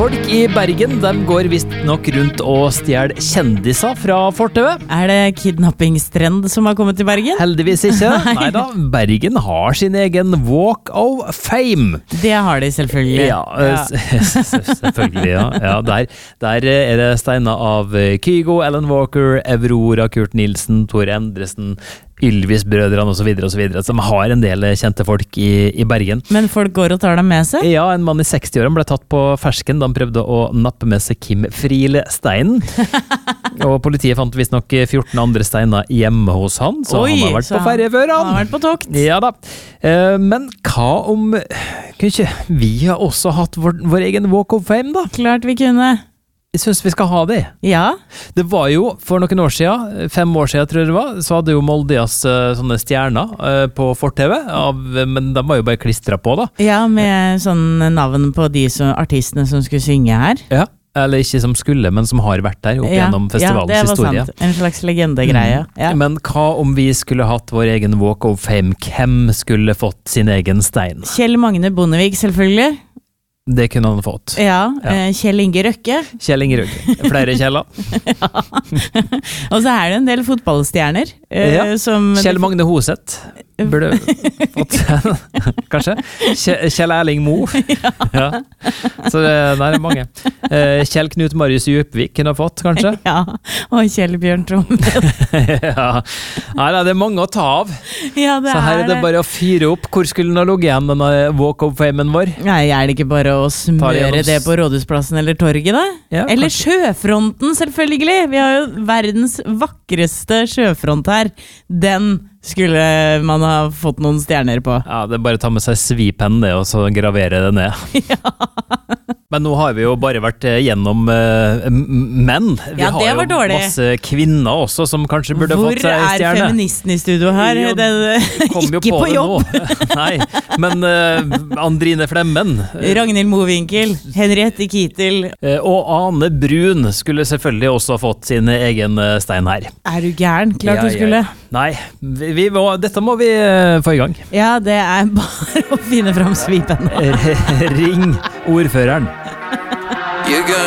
Folk i Bergen, de går visst nok rundt og stjel kjendiser fra fortauet. Det kidnappingstrend som har kommet til Bergen? Heldigvis ikke. Neida, Bergen har sin egen Walk of Fame. Det har de selvfølgelig. Ja. Selvfølgelig, ja. Der det steiner av Kygo, Alan Walker, Aurora, Kurt Nilsen, Tor Endresen, Ylvis-brødrene og så videre, som har en del kjente folk i Bergen. Men folk går og tar dem med seg? Ja, en mann i 60-årene ble tatt på fersken da han prøvde å nappe med seg Kim Friele Steinen. Og politiet fant visst nok 14 andre steiner hjemme hos han, så han har vært på ferie før han. Han har vært på tokt. Ja da. Men hva om kunne ikke vi ha også hatt vår egen Walk of Fame da? Klart vi kunne. Jeg synes vi skal ha det. Ja. Det var jo for noen år siden, 5 år siden tror jeg det var, så hadde jo Moldias sånne stjerner på fortauet, men de var jo bare klistret på da. Ja, med sånn navn på de artistene som skulle synge her. Ja, eller ikke som skulle, men som har vært der opp gjennom festivalens historie. Ja, det var sant. En slags legendegreie. Ja. Men hva om vi skulle hatt vår egen Walk of Fame? Hvem skulle fått sin egen stein? Kjell Magne Bondevik, selvfølgelig. Det kunne han fått. Ja. Kjell Inge Røkke. Kjell Inge Røkke. Flere Kjeller. Ja. Og så det en del fotballstjerner. Som Kjell Magne Hoseth. Burde fått kanskje. Kjell Erling Mo. Ja. Så det mange. Kjell Knut Marius Djupvik kunne ha fått, kanskje. Ja, og Kjell Bjørn Trommen. Ja. Nei, det mange å ta av. Ja, det så her det bare å fyre opp. Hvor skulle den ha ligget igjen, denne Walk of Famen vår? Nei, det ikke bare å smøre det på Rådhusplassen eller torget da? Ja, eller sjøfronten, selvfølgelig! Vi har jo verdens vakreste sjøfront her. Den skulle man ha fått noen stjerner på. Ja, det bare ta med seg svipenn det, og så gravere det ned. Ja. Men nå har vi jo bare vært gjennom menn. Vi har jo dårlig. Masse kvinner også som kanskje burde fått seg stjerne. Hvor feministen i studio her? Jo, ikke på jobb! Nei, men Andrine Flemmen. Ragnhild Mowinckel, Henriette Kittel. Og Ane Brun skulle selvfølgelig også fått sin egen stein her. Du gæren? Klart du skulle. Nei, dette må vi få i gang. Ja, det bare å finne fram svipen. Ring ordføreren.